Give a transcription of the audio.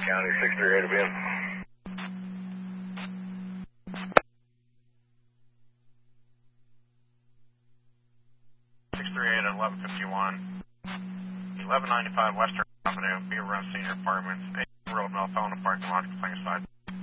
County 638 will be in. 638 at 1151, 1195 Western Avenue, Beaver Run Senior Apartments, 8 Road, Melphona Parking Lot, Plain Side.